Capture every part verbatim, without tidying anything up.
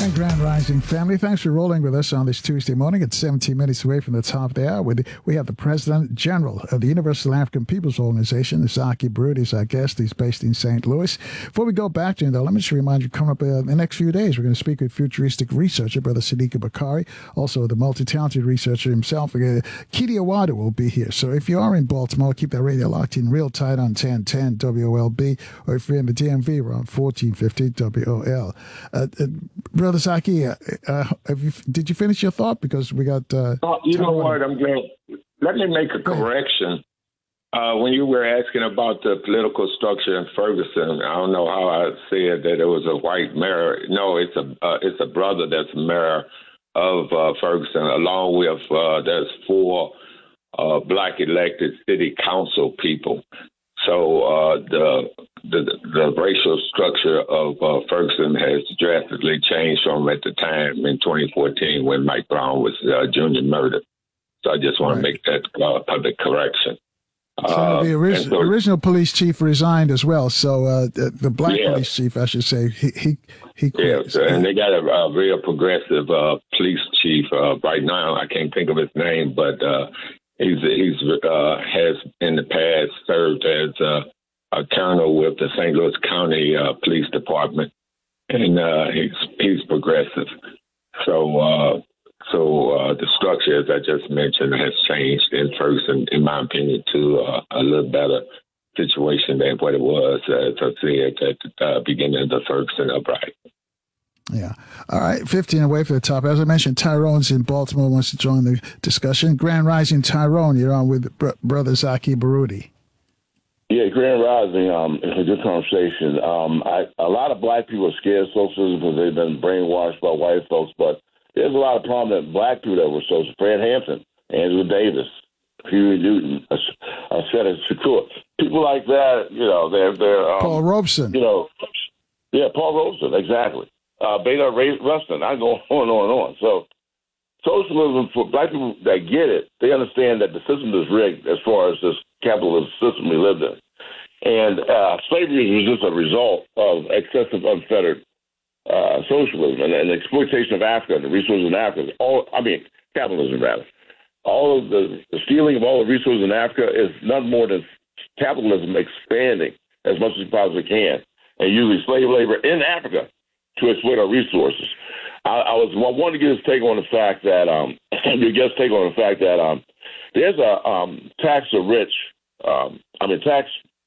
And Grand Rising family, thanks for rolling with us on this Tuesday morning. It's seventeen minutes away from the top of the hour. We have the President General of the Universal African Peoples Organization, Zaki Baruti, is our guest. He's based in Saint Louis. Before we go back to him, though, let me just remind you, coming up uh, in the next few days, we're going to speak with futuristic researcher, Brother Siddiqui Bakari, also the multi-talented researcher himself. Uh, Kidi Awadu will be here. So if you are in Baltimore, keep that radio locked in real tight on ten ten W O L B, or if you're in the D M V, we're on fourteen fifty W O L. Uh, uh, Brother Zaki, uh, uh, have you, did you finish your thought? Because we got... Uh, oh, you know what? I'm going to... Let me make a correction. Uh, when you were asking about the political structure in Ferguson, I don't know how I said that it was a white mayor. No, it's a uh, it's a brother that's mayor of uh, Ferguson, along with uh, there's four uh, black elected city council people. So uh, the, the the racial structure of uh, Ferguson has drastically changed from at the time in twenty fourteen when Mike Brown was uh, junior murdered. So I just want right. to make that uh, public correction. So uh, the ori- so, original police chief resigned as well. So uh, the, the black yeah. police chief, I should say, he he he quit. Yeah, so, and they got a, a real progressive uh, police chief uh, right now. I can't think of his name, but. Uh, He's he's uh, has in the past served as uh, a colonel with the Saint Louis County uh, Police Department, and uh, he's he's progressive. So uh, so uh, the structure, as I just mentioned, has changed in Ferguson, in my opinion, to uh, a little better situation than what it was, as I said, at the uh, beginning of the Ferguson uprising. Yeah. All right. fifteen away for the top. As I mentioned, Tyrone's in Baltimore, wants to join the discussion. Grand Rising, Tyrone, you're on with br- Brother Zaki Baruti. Yeah, Grand Rising. Um, it's a good conversation. Um, I, a lot of black people are scared of socialism because they've been brainwashed by white folks, but there's a lot of prominent black people that were socialists. Fred Hampton, Angela Davis, Huey Newton, Assata Shakur. People like that, you know, they're... they're um, Paul Robeson. You know, yeah, Paul Robeson, exactly. Uh, Beta Ray Rustin. I go on and on and on. So socialism, for black people that get it, they understand that the system is rigged as far as this capitalist system we lived in. And uh, slavery was just a result of excessive, unfettered uh, socialism and, and the exploitation of Africa, the resources in Africa. All, I mean, capitalism, rather. All of the, the stealing of all the resources in Africa is nothing more than capitalism expanding as much as it possibly can and using slave labor in Africa to exploit our resources. I, I was I wanted to get his take on the fact that um, your guest take on the fact that um, there's a um, tax the rich, um, I mean tax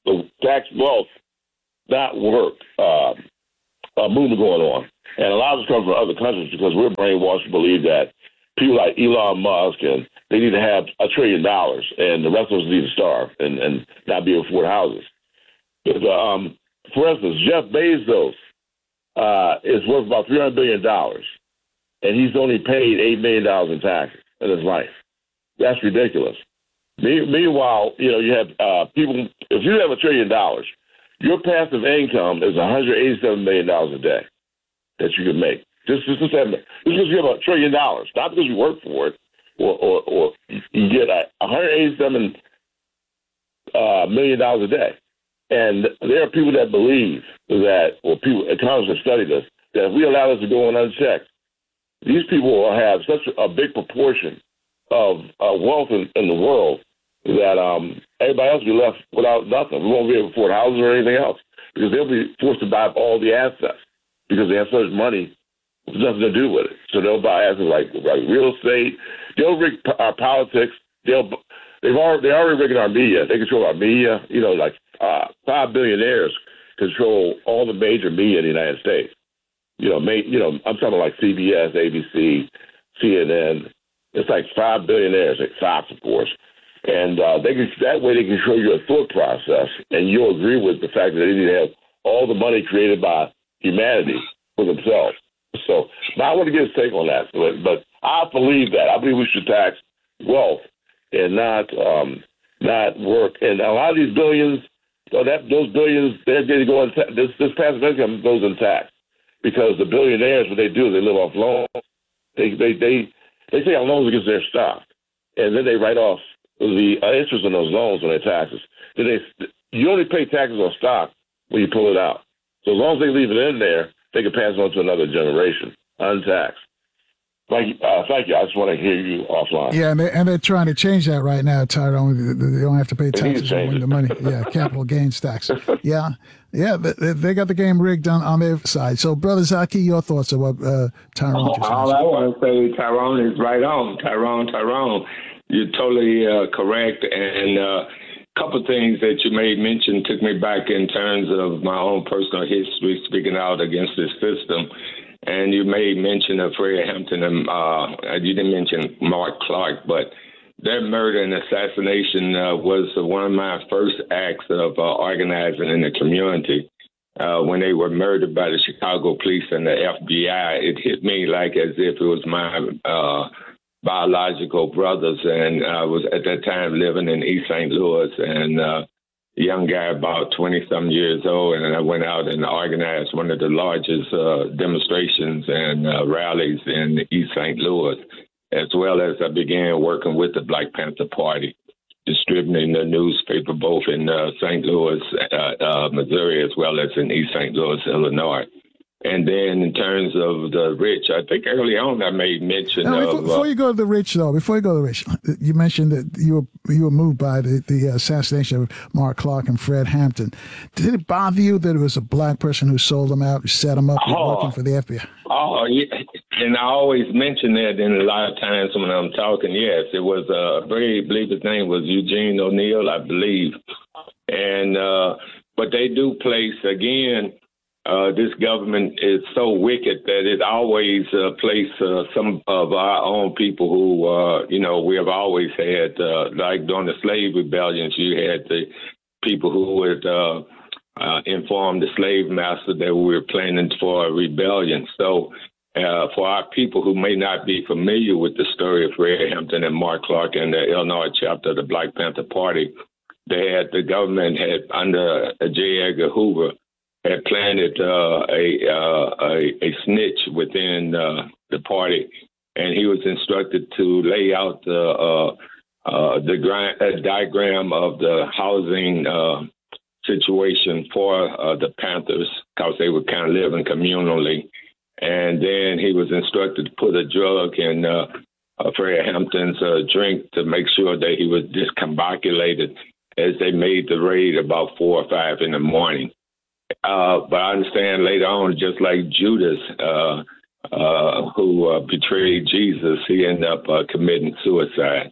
tax wealth, not work uh, uh, movement going on, and a lot of it comes from other countries because we're brainwashed to believe that people like Elon Musk and they need to have a trillion dollars, and the rest of us need to starve and, and not be able to afford houses. But, um, for instance, Jeff Bezos. Uh, is worth about three hundred billion dollars, and he's only paid eight million dollars in taxes in his life. That's ridiculous. Me- meanwhile, you know, you have uh, people, if you have a trillion dollars, your passive income is one hundred eighty-seven million dollars a day that you can make. Just, just, just, have, just because you have a trillion dollars, not because you work for it, or, or, or you get one hundred eighty-seven uh, million dollars a day. And there are people that believe that, or people, economists have studied this, that if we allow this to go on unchecked, these people will have such a big proportion of uh, wealth in, in the world that um, everybody else will be left without nothing. We won't be able to afford houses or anything else because they'll be forced to buy up all the assets because they have so much money with nothing to do with it. So they'll buy assets like, like real estate. They'll rig our politics. They'll they've already they already rigged our media. They control our media. You know, like. Uh, five billionaires control all the major media in the United States. You know, ma- you know, I'm talking like C B S, A B C, C N N. It's like five billionaires, like Fox, of course, and uh, they can that way they control your thought process, and you'll agree with the fact that they need to have all the money created by humanity for themselves. So, now I want to get his take on that, but, but I believe that I believe we should tax wealth and not um, not work, and a lot of these billions. So that those billions, they're going to go in ta- this this passive income goes in tax because the billionaires, what they do is they live off loans. They they they they take out loans against their stock, and then they write off the uh, interest on those loans on their taxes. Then they you only pay taxes on stock when you pull it out. So as long as they leave it in there, they can pass it on to another generation. untaxed. Thank you. Uh, thank you. I just want to hear you offline. Yeah, and, they, and they're trying to change that right now, Tyrone. They don't have to pay They need to taxes on change when it. the money. Yeah, capital gains tax. Yeah, yeah, they, they got the game rigged on, on their side. So, Brother Zaki, your thoughts on what uh, Tyrone just All mentioned? I want to say, Tyrone is right on. Tyrone, Tyrone, you're totally uh, correct. And a uh, couple of things that you made mention took me back in terms of my own personal history, speaking out against this system. And you made mention of Fred Hampton, and uh, you didn't mention Mark Clark, but their murder and assassination uh, was one of my first acts of uh, organizing in the community. Uh, when they were murdered by the Chicago police and the F B I, it hit me like as if it was my uh, biological brothers. And I was at that time living in East Saint Louis, and uh, a young guy about twenty-some years old, and I went out and organized one of the largest uh, demonstrations and uh, rallies in East Saint Louis, as well as I began working with the Black Panther Party, distributing the newspaper both in uh, Saint Louis, uh, uh, Missouri, as well as in East Saint Louis, Illinois. And then in terms of the rich, I think early on I made mention Now, of... before, before uh, you go to the rich, though, before you go to the rich, you mentioned that you were you were moved by the, the assassination of Mark Clark and Fred Hampton. Did it bother you that it was a black person who sold them out, who set them up, Oh. working for the F B I? Oh, yeah. And I always mention that in a lot of times when I'm talking. Yes, it was, uh, I believe his name was Eugene O'Neill, I believe. And, uh, but they do place, again, uh, this government is so wicked that it always uh, place uh, some of our own people who, uh, you know, we have always had, uh, like during the slave rebellions, you had the people who would uh, uh, inform the slave master that we were planning for a rebellion. So uh, for our people who may not be familiar with the story of Fred Hampton and Mark Clark and the Illinois chapter of the Black Panther Party, they had, the government had, under J. Edgar Hoover, had planted uh, a, uh, a a snitch within uh, the party, and he was instructed to lay out the uh, uh, the gra- uh, diagram of the housing uh, situation for uh, the Panthers, because they were kind of living communally. And then he was instructed to put a drug in uh, uh, Fred Hampton's uh, drink to make sure that he was discombobulated as they made the raid about four or five in the morning. Uh, but I understand later on, just like Judas, uh, uh, who uh, betrayed Jesus, he ended up uh, committing suicide.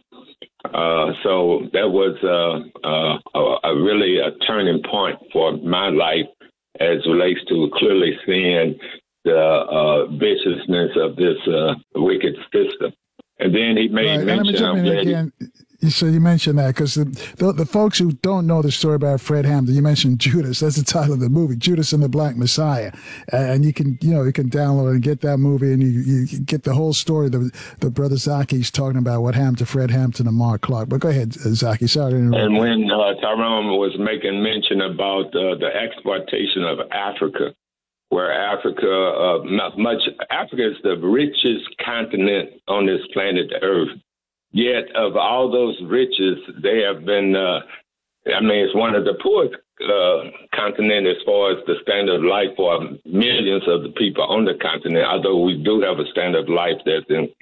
Uh, so that was uh, uh, a, a really a turning point for my life as relates to clearly seeing the uh, viciousness of this uh, wicked system. And then he made Right. Let me mention, jump I'm in glad he- again. So you mentioned that because the, the the folks who don't know the story about Fred Hampton, you mentioned Judas. That's the title of the movie, Judas and the Black Messiah, and you can you know you can download and get that movie, and you, you get the whole story. The the brother Zaki's talking about what happened to Fred Hampton and Mark Clark. But go ahead, Zaki. Sorry to interrupt. And when uh, Tyrone was making mention about uh, the exploitation of Africa, where Africa, uh, not much Africa is the richest continent on this planet Earth. Yet of all those riches, they have been, uh, I mean, it's one of the poorest uh, continent as far as the standard of life for millions of the people on the continent, although we do have a standard of life that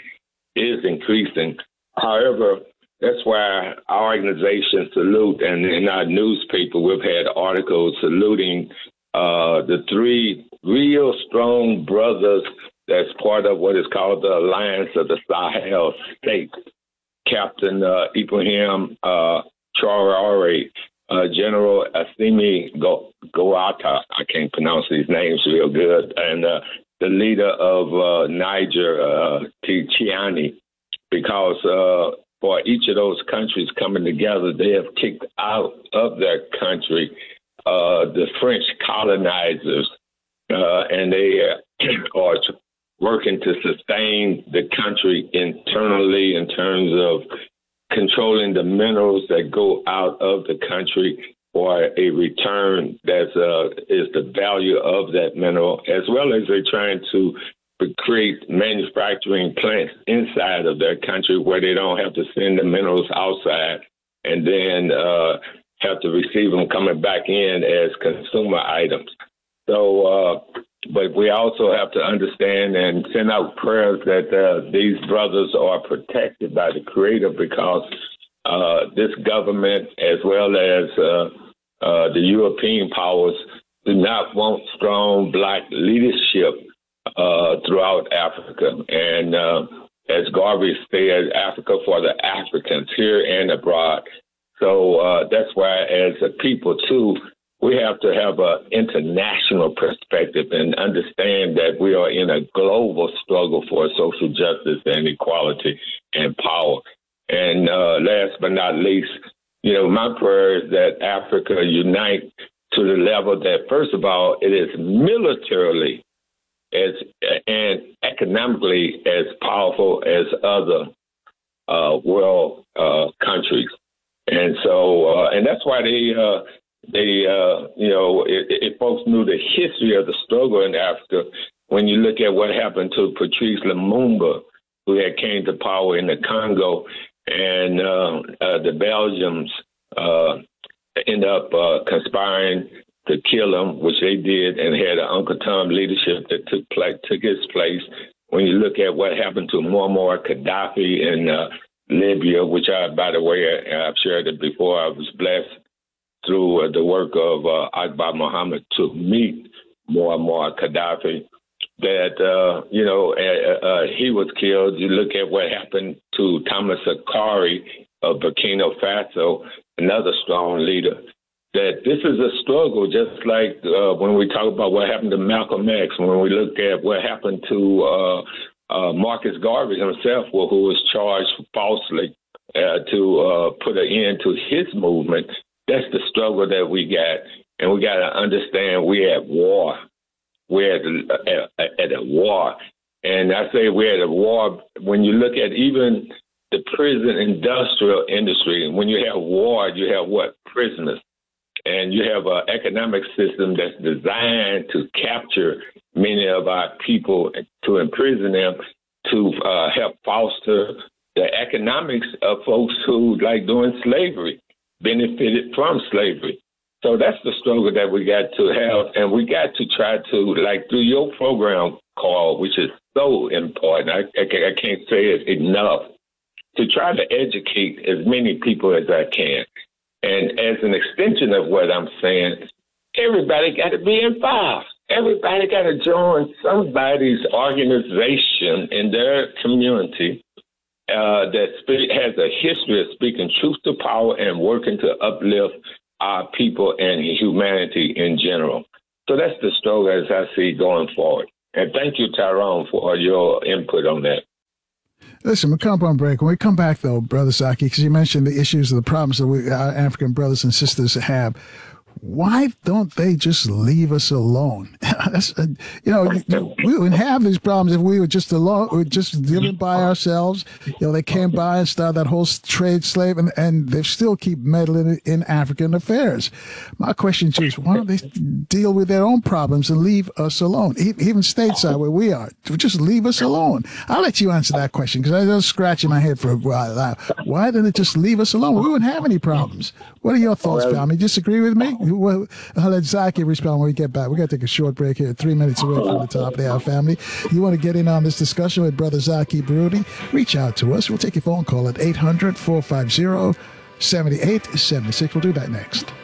is increasing. However, that's why our organization salute, and in our newspaper, we've had articles saluting uh, the three real strong brothers that's part of what is called the Alliance of the Sahel States. Captain uh, Ibrahim uh, Traore, uh, General Assimi Go- Goata, I can't pronounce these names real good, and uh, the leader of uh, Niger, uh, Tiani, because uh, for each of those countries coming together, they have kicked out of their country uh, the French colonizers, uh, and they uh, are working to sustain the country internally in terms of controlling the minerals that go out of the country for a return that uh, is the value of that mineral, as well as they're trying to create manufacturing plants inside of their country where they don't have to send the minerals outside and then uh, have to receive them coming back in as consumer items. So uh, But we also have to understand and send out prayers that uh, these brothers are protected by the Creator, because uh, this government, as well as uh, uh, the European powers, do not want strong black leadership uh, throughout Africa. And uh, as Garvey said, Africa for the Africans, here and abroad. So uh, that's why, as a people, too, we have to have an international perspective and understand that we are in a global struggle for social justice and equality and power. And uh, last but not least, you know, my prayer is that Africa unite to the level that, first of all, it is militarily as and economically as powerful as other uh, world uh, countries. And so, uh, and that's why they, uh, they, uh, you know, if folks knew the history of the struggle in Africa, when you look at what happened to Patrice Lumumba, who had came to power in the Congo, and uh, uh, the Belgians uh, end up uh, conspiring to kill him, which they did, and had an Uncle Tom leadership that took place, took his place. When you look at what happened to Muammar Gaddafi in uh, Libya, which I, by the way, I've shared it before, I was blessed through uh, the work of uh, Akbar Muhammad to meet Muammar Gaddafi, that, uh, you know, uh, uh, he was killed. You look at what happened to Thomas Sankara of Burkina Faso, another strong leader, that this is a struggle, just like uh, when we talk about what happened to Malcolm X, when we look at what happened to uh, uh, Marcus Garvey himself, who was charged falsely uh, to uh, put an end to his movement. That's the struggle that we got. And we got to understand we're at war. We're at, at, at a war. And I say we're at a war when you look at even the prison industrial industry. When you have war, you have what? Prisoners. And you have an economic system that's designed to capture many of our people, to imprison them, to uh, help foster the economics of folks who, like doing slavery, benefited from slavery. So that's the struggle that we got to have. And we got to try to, like through your program, Carl, which is so important, I, I, I can't say it enough, to try to educate as many people as I can. And as an extension of what I'm saying, everybody got to be involved. Everybody got to join somebody's organization in their community uh, that spe- has a history of speaking truth to power and working to uplift our people and humanity in general. So that's the struggle as I see going forward. And thank you, Tyrone, for your input on that. Listen, we'll come up on break. When we come back, though, Brother Zaki, because you mentioned the issues of the problems that we, our African brothers and sisters have, why don't they just leave us alone? That's, uh, you know, we wouldn't have these problems if we were just alone, we were just living by ourselves. You know, they came by and started that whole trade slave, and, and they still keep meddling in African affairs. My question to you is, why don't they deal with their own problems and leave us alone? Even stateside where we are, just leave us alone. I'll let you answer that question, because I was scratching my head for a while. Why didn't it just leave us alone? We wouldn't have any problems. What are your thoughts, family? Disagree with me? Well, I'll let Zaki respond when we get back. We're going to take a short break here, three minutes away from the top of the hour, family. You want to get in on this discussion with Brother Zaki Baruti? Reach out to us. We'll take your phone call at eight hundred, four five zero, seven eight seven six. We'll do that next.